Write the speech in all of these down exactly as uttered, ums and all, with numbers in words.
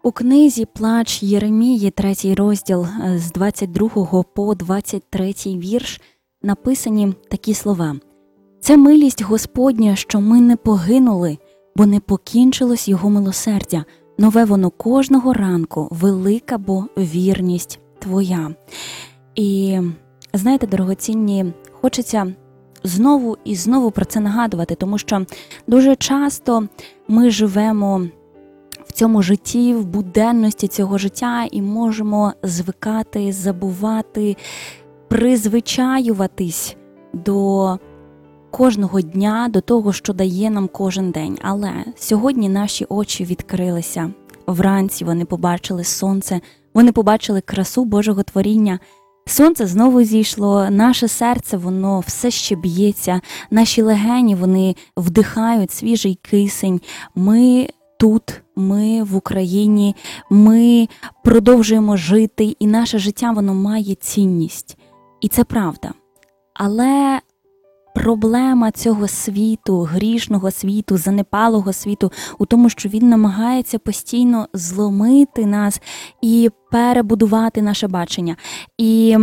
У книзі «Плач Єремії», третій розділ, з двадцять другого по двадцять третій вірш, написані такі слова. «Це милість Господня, що ми не погинули, бо не покінчилось Його милосердя. Нове воно кожного ранку, велика бо вірність Твоя». І, знаєте, дорогоцінні, хочеться знову і знову про це нагадувати, тому що дуже часто ми живемо в цьому житті, в буденності цього життя і можемо звикати, забувати, призвичаюватись до кожного дня, до того, що дає нам кожен день. Але сьогодні наші очі відкрилися. Вранці вони побачили сонце, вони побачили красу Божого творіння. Сонце знову зійшло, наше серце, воно все ще б'ється, наші легені, вони вдихають свіжий кисень. Ми тут, ми в Україні, ми продовжуємо жити, і наше життя, воно має цінність. І це правда. Але проблема цього світу, грішного світу, занепалого світу у тому, що він намагається постійно зломити нас і перебудувати наше бачення. І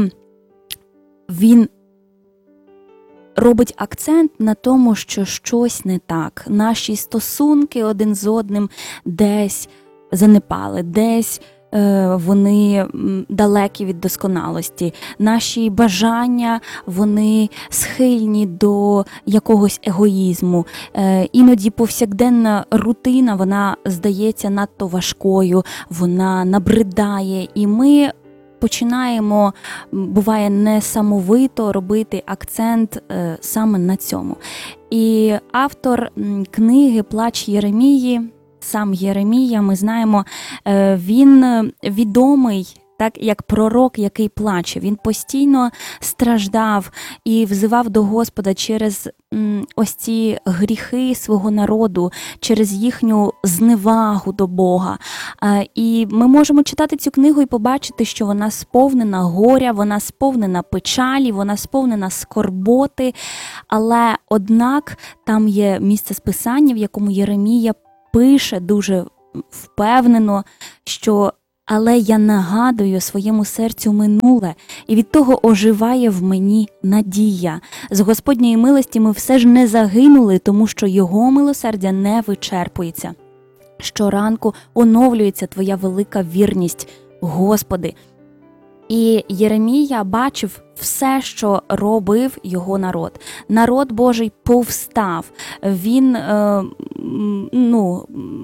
він робить акцент на тому, що щось не так. Наші стосунки один з одним десь занепали, десь е, вони далекі від досконалості. Наші бажання, вони схильні до якогось егоїзму. Е, іноді повсякденна рутина, вона здається надто важкою, вона набридає, і ми починаємо, буває, несамовито робити акцент е, саме на цьому. І автор книги «Плач Єремії», сам Єремія, ми знаємо, е, він відомий так, як пророк, який плаче. Він постійно страждав і взивав до Господа через м, ось ці гріхи свого народу, через їхню зневагу до Бога. Е, і ми можемо читати цю книгу і побачити, що вона сповнена горя, вона сповнена печалі, вона сповнена скорботи, але однак там є місце з Писання, в якому Єремія пише дуже впевнено, що «Але я нагадую своєму серцю минуле, і від того оживає в мені надія. З Господньої милості ми все ж не загинули, тому що Його милосердя не вичерпується. Щоранку оновлюється Твоя велика вірність, Господи». І Єремія бачив все, що робив його народ. Народ Божий повстав. Він, е, ну...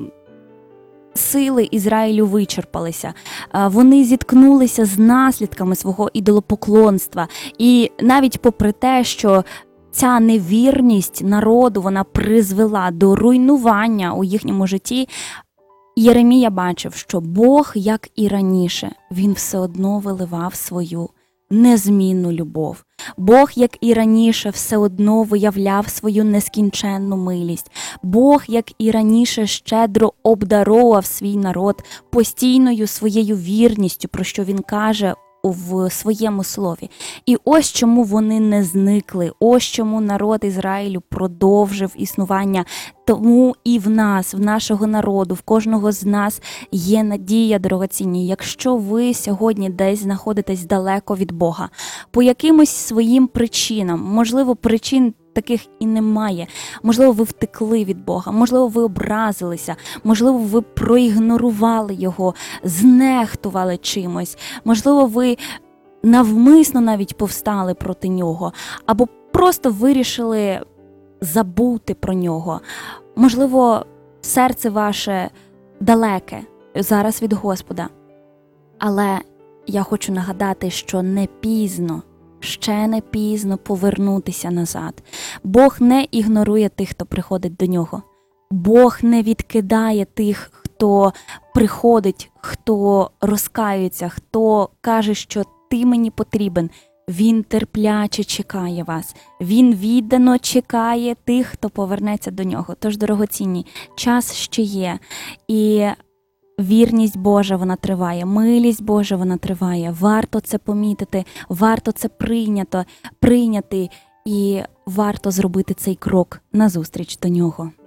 Сили Ізраїлю вичерпалися, вони зіткнулися з наслідками свого ідолопоклонства. І навіть попри те, що ця невірність народу, вона призвела до руйнування у їхньому житті, Єремія бачив, що Бог, як і раніше, він все одно виливав свою незмінну любов. Бог, як і раніше, все одно виявляв свою нескінченну милість. Бог, як і раніше, щедро обдаровував свій народ постійною своєю вірністю, про що він каже в своєму слові. І ось чому вони не зникли, ось чому народ Ізраїлю продовжив існування. Тому і в нас, в нашого народу, в кожного з нас є надія, дорогоцінні. Якщо ви сьогодні десь знаходитесь далеко від Бога, по якимось своїм причинам, можливо, причин таких і немає, можливо, ви втекли від Бога, можливо, ви образилися, можливо, ви проігнорували Його, знехтували чимось, можливо, ви навмисно навіть повстали проти Нього, або просто вирішили забути про Нього. Можливо, серце ваше далеке зараз від Господа. Але я хочу нагадати, що не пізно, ще не пізно повернутися назад. Бог не ігнорує тих, хто приходить до Нього. Бог не відкидає тих, хто приходить, хто розкаюється, хто каже, що ти мені потрібен. Він терпляче чекає вас. Він віддано чекає тих, хто повернеться до Нього. Тож, дорогоцінні, час ще є. І вірність Божа, вона триває. Милість Божа, вона триває. Варто це помітити, варто це прийнято, прийняти і варто зробити цей крок назустріч до Нього.